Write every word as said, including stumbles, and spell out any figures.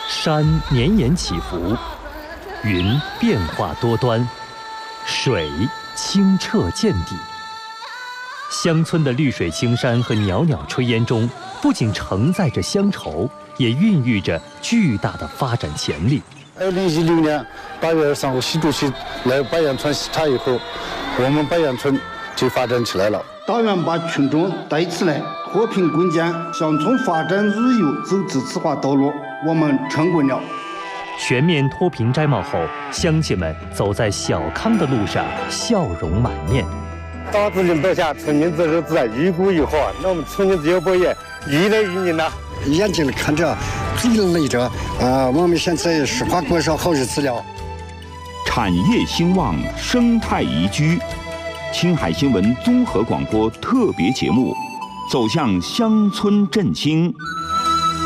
山绵延起伏，云变化多端，水清澈见底。乡村的绿水青山和袅袅炊烟中，不仅承载着乡愁，也孕育着巨大的发展潜力。 二零一六年八月二十三号，习主席来巴彦村视察以后，我们巴彦村就发展起来了。 党员把群众带起来，和平共建乡村发展日游走自治化道路，我们成功了。 全面脱贫摘帽后，乡亲们走在小康的路上，笑容满面。 党治领导下，村民自治自然，一鼓一和，那我们村民自由博业，一来一年呐。 眼睛里看着，嘴里累着，啊，我们现在实话过上好日子了。 产业兴旺，生态宜居。青海新闻综合广播特别节目，走向乡村振兴，